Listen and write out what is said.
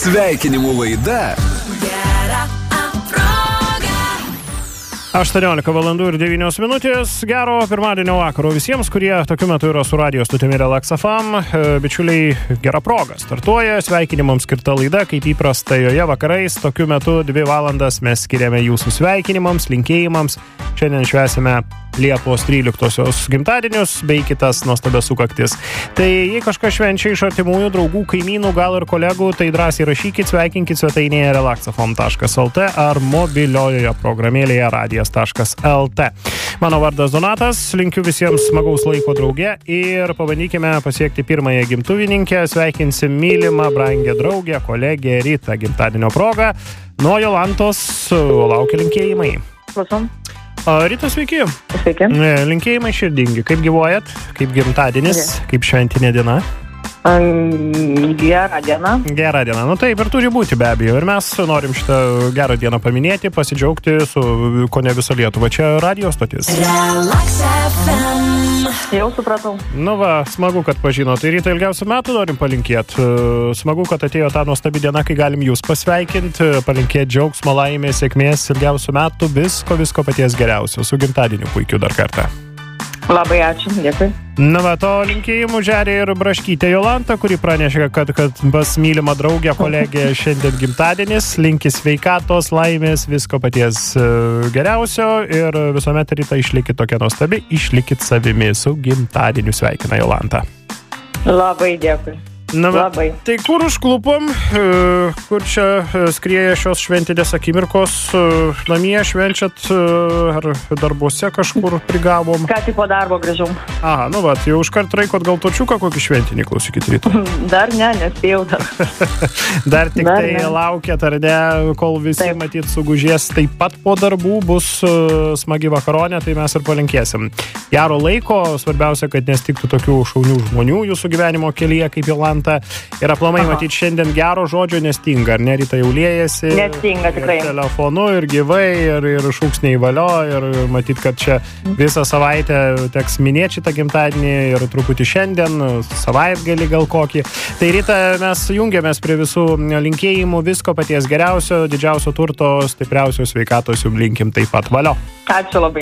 Sveikinimų laida. 18:09. Gero pirmadienio vakaro visiems, kurie tokiu metu yra su radio stotimi Relax FM. Bičiuliai, gera proga. Startuoja sveikinimams skirta laida, kaip įprasta joje vakarais. Tokiu metu 2 valandas mes skiriame jūsų sveikinimams, linkėjimams. Šiandien švęsime Liepos 13-osios gimtadienius bei kitas nuostabias sukaktis. Tai jei kažkas švenčia iš artimųjų, draugų, kaimynų, gal ir kolegų, tai drąsiai rašykit, sveikinkit svetainėje relaxafm.lt ar mobiliojoje programėlėje radijas.lt. Mano vardas Donatas, linkiu visiems smagaus laiko drauge ir pabandykime pasiekti pirmąją gimtuvininkę. Sveikinsim mylimą, brangę draugę, kolegę Ritą gimtadienio progą. Nuo Jolantos laukia linkėjimai. Klausom. Rita, sveiki. Sveiki. Linkėjimai širdingi. Kaip gyvuojat? Kaip gimtadienis? Kaip šventinė diena? Gera diena. Gera diena. Nu taip ir turi būti be abejo. Ir mes norim šitą gerą dieną paminėti, pasidžiaugti su kone visą Lietuvą. Čia radio stotis. Relax FM. Jau supratau. Nu va, smagu, kad pažinot. Tai Rita, ilgiausių metų norim palinkėti. Smagu, kad atėjo ta nuostabi diena, kai galim jūs pasveikinti, palinkėti džiaugsmo, laimės, sėkmės, ilgiausių metų, visko paties geriausio. Su gimtadieniu puikiu dar kartą. Labai ačiū, dėkui. Na va, to linkėjimų žerė ir Braškytė Jolanta, kuri pranešė, kad pas mylimą draugę, kolegė šiandien gimtadienis, linki sveikatos, laimės, visko paties geriausio ir visuomet Rita išlikit tokia nuostabi, išlikit savimi, su gimtadieniu sveikina Jolanta. Labai dėkui. Na, Labai. Tai kur užklupom, kur čia skrieja šios šventinės akimirkos, namie švenčiat ar darbuose kažkur prigavom? Ką tik po darbo grįžau. Aha, nu va, jau iškart raikot gal točiuką kokį šventinį, klausykit Ryto. Dar nespėjau dar. Dar tik Dar tai ne. laukiat, ar ne, kol visi Taip. matyt sugužės taip pat po darbų, bus smagi vakaronė, tai mes ir palinkėsim. Gero laiko, svarbiausia, kad nestiktų tokių šaunių žmonių jūsų gyvenimo kelyje kaip Jolanta. Ir aplamai, matyt, šiandien gero žodžio nestinga, ar ne, Rita jau liejasi? Nestinga, tikrai. Ir telefonu, ir gyvai, ir šūksniai valio, ir matyt, kad čia visą savaitę teks minėti šitą gimtadienį ir truputį šiandien, savaitgalį gal kokį. Tai Rita, mes jungiamės prie visų linkėjimų, visko paties geriausio, didžiausio turto, stipriausio sveikatos jums linkim taip pat. Valio. Ačiū labai.